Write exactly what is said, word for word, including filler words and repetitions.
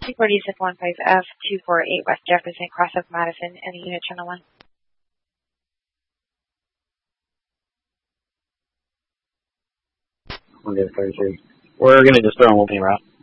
two forty-six one five F, two forty-eight West Jefferson, cross of Madison, and the unit channel one. one thirty-two. We're going to just throw an opening route.